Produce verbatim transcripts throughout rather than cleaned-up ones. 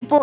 tipo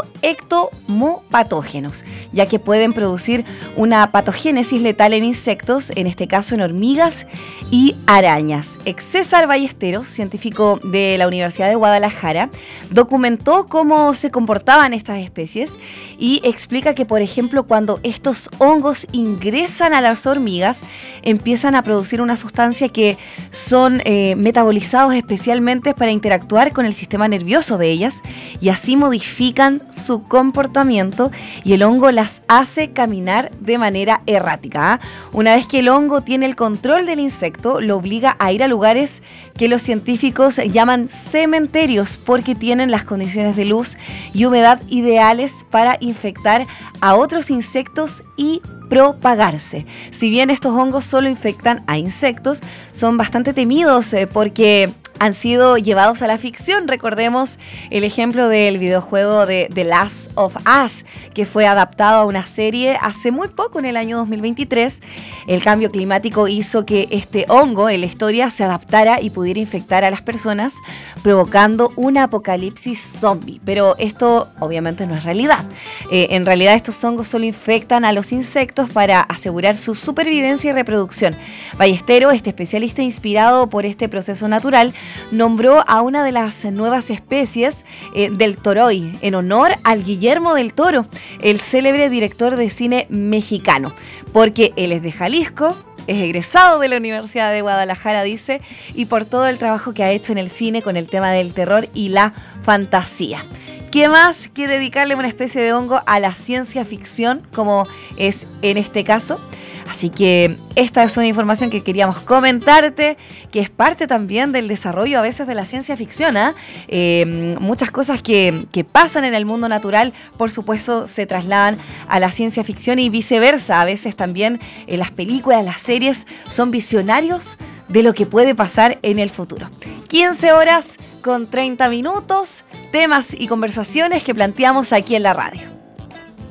ectomopatógenos, ya que pueden producir una patogénesis letal en insectos, en este caso en hormigas y arañas. César Ballesteros, científico de la Universidad de Guadalajara, documentó cómo se comportaban estas especies y explica que, por ejemplo, cuando estos hongos ingresan a las hormigas, empiezan a producir una sustancia que son eh, metabolizados especialmente para interactuar con el sistema nervioso de ellas, y así modifican su comportamiento y el hongo las hace caminar de manera errática. ¿eh? Una vez que el hongo tiene el control del insecto, lo obliga a ir a lugares que los científicos llaman cementerios, porque tienen las condiciones de luz y humedad ideales para infectar a otros insectos y propagarse. Si bien estos hongos solo infectan a insectos, son bastante temidos eh, porque han sido llevados a la ficción. Recordemos el ejemplo del videojuego de The Last of Us, que fue adaptado a una serie hace muy poco, en el año dos mil veintitrés. El cambio climático hizo que este hongo en la historia se adaptara y pudiera infectar a las personas, provocando un apocalipsis zombie. Pero esto obviamente no es realidad. Eh, en realidad estos hongos solo infectan a los insectos para asegurar su supervivencia y reproducción. Ballesteros, este especialista inspirado por este proceso natural, nombró a una de las nuevas especies eh, del toroy en honor al Guillermo del Toro, el célebre director de cine mexicano, porque él es de Jalisco, es egresado de la Universidad de Guadalajara, dice, y por todo el trabajo que ha hecho en el cine con el tema del terror y la fantasía. ¿Qué más que dedicarle una especie de hongo a la ciencia ficción, como es en este caso? Así que esta es una información que queríamos comentarte, que es parte también del desarrollo a veces de la ciencia ficción. ¿eh? Eh, muchas cosas que, que pasan en el mundo natural, por supuesto, se trasladan a la ciencia ficción y viceversa. A veces también eh, las películas, las series son visionarios de lo que puede pasar en el futuro. quince horas con treinta minutos, temas y conversaciones que planteamos aquí en la radio.